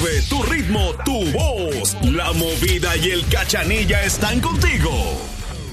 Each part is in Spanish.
Tu ritmo, tu voz, la movida y el cachanilla están contigo.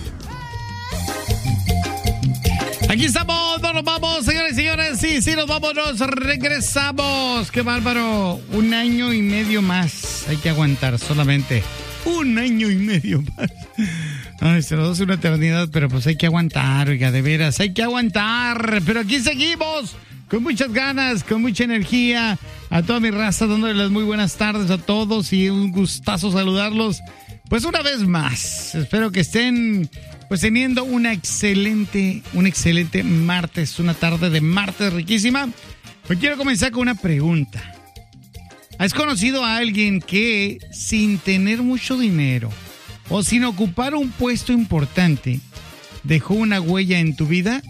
Aquí estamos, nos vamos, señores y señores. Sí, nos vamos, nos regresamos. Qué bárbaro. 1 año y medio más. Hay que aguantar solamente 1 año y medio más. Ay, se nos hace una eternidad, pero pues hay que aguantar, oiga, de veras, hay que aguantar. Pero aquí seguimos, con muchas ganas, con mucha energía. A toda mi raza, dándoles las muy buenas tardes a todos y un gustazo saludarlos. Pues una vez más, espero que estén pues teniendo un excelente martes, una tarde de martes riquísima. Pues quiero comenzar con una pregunta. ¿Has conocido a alguien que sin tener mucho dinero o sin ocupar un puesto importante dejó una huella en tu vida?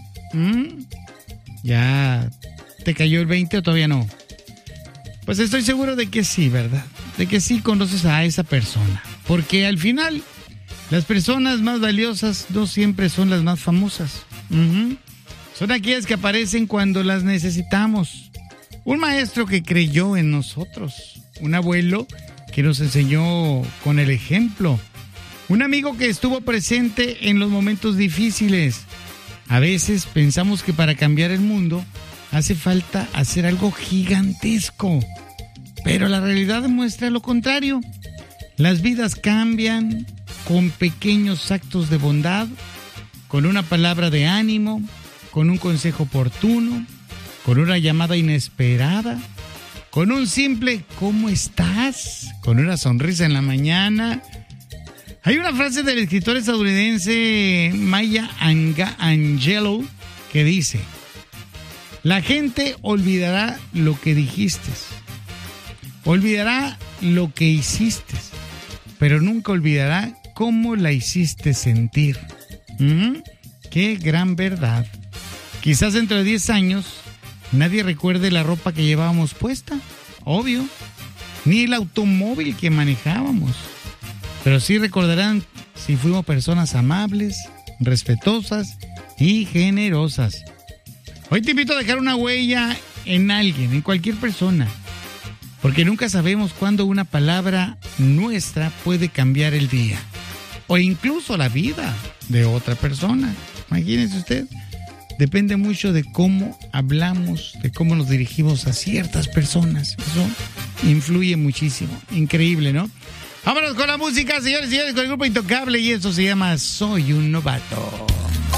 ¿Ya te cayó el 20 o todavía no? Pues estoy seguro de que sí, ¿verdad? De que sí conoces a esa persona. Porque al final, las personas más valiosas no siempre son las más famosas. Son aquellas que aparecen cuando las necesitamos. Un maestro que creyó en nosotros. Un abuelo que nos enseñó con el ejemplo. Un amigo que estuvo presente en los momentos difíciles. A veces pensamos que para cambiar el mundo hace falta hacer algo gigantesco, pero la realidad demuestra lo contrario. Las vidas cambian con pequeños actos de bondad, con una palabra de ánimo, con un consejo oportuno, con una llamada inesperada, con un simple ¿cómo estás?, con una sonrisa en la mañana. Hay una frase del escritor estadounidense Maya Angelou que dice: la gente olvidará lo que dijiste, olvidará lo que hiciste, pero nunca olvidará cómo la hiciste sentir. ¡Qué gran verdad! Quizás dentro de 10 años nadie recuerde la ropa que llevábamos puesta, obvio, ni el automóvil que manejábamos, pero sí recordarán si fuimos personas amables, respetuosas y generosas. Hoy te invito a dejar una huella en alguien, en cualquier persona, porque nunca sabemos cuándo una palabra nuestra puede cambiar el día o incluso la vida de otra persona. Imagínese usted, depende mucho de cómo hablamos, de cómo nos dirigimos a ciertas personas. Eso influye muchísimo. Increíble, ¿no? Vámonos con la música, señores y señores, con el grupo Intocable, y eso se llama Soy un Novato.